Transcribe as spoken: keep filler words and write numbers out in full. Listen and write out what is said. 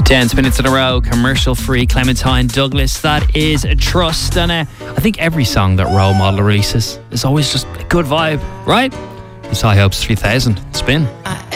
Ten minutes in a row, commercial free Clementine Douglas. That is a trust. And uh, I think every song that Role Model releases is always just a good vibe, right? It's High Hopes three thousand. Spin.